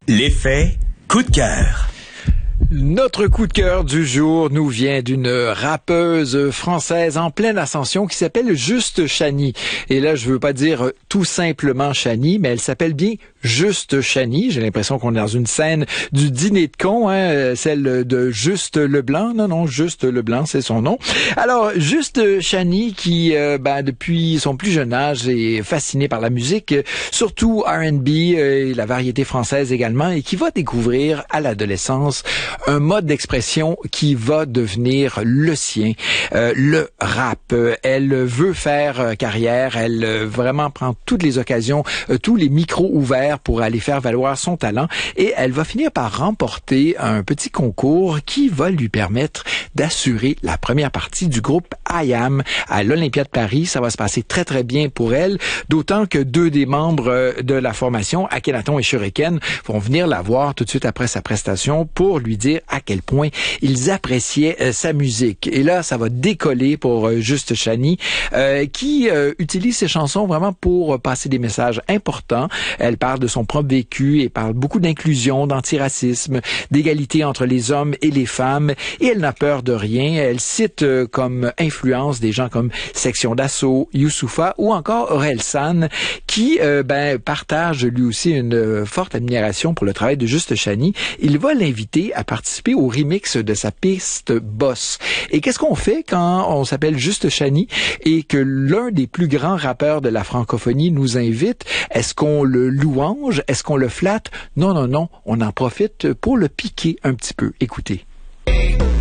L'effet coup de cœur. Notre coup de cœur du jour nous vient d'une rappeuse française en pleine ascension qui s'appelle Juste Chanie. Et là, je veux pas dire tout simplement Chanie, mais elle s'appelle bien Juste Chanie. J'ai l'impression qu'on est dans une scène du dîner de cons, celle de Juste Leblanc. Non, Juste Leblanc, c'est son nom. Alors, Juste Chanie qui, depuis son plus jeune âge, est fascinée par la musique, surtout R&B et la variété française également, et qui va découvrir à l'adolescence un mode d'expression qui va devenir le sien, le rap. Elle veut faire carrière, elle vraiment prend toutes les occasions, tous les micros ouverts pour aller faire valoir son talent, et elle va finir par remporter un petit concours qui va lui permettre d'assurer la première partie du groupe I Am à l'Olympia de Paris. Ça va se passer très très bien pour elle, d'autant que deux des membres de la formation, Akhenaton et Shuriken, vont venir la voir tout de suite après sa prestation pour lui dire à quel point ils appréciaient sa musique. Et là, ça va décoller pour Juste Chanie, qui utilise ses chansons vraiment pour passer des messages importants. Elle parle de son propre vécu et parle beaucoup d'inclusion, d'antiracisme, d'égalité entre les hommes et les femmes. Et elle n'a peur de rien. Elle cite comme influence des gens comme Section d'Assaut, Youssoupha ou encore Orelsan, qui partage lui aussi une forte admiration pour le travail de Juste Chanie. Il va l'inviter à participer au remix de sa piste Boss. Et qu'est-ce qu'on fait quand on s'appelle Juste Chanie et que l'un des plus grands rappeurs de la francophonie nous invite? Est-ce qu'on le louange? Est-ce qu'on le flatte? Non, on en profite pour le piquer un petit peu. Écoutez.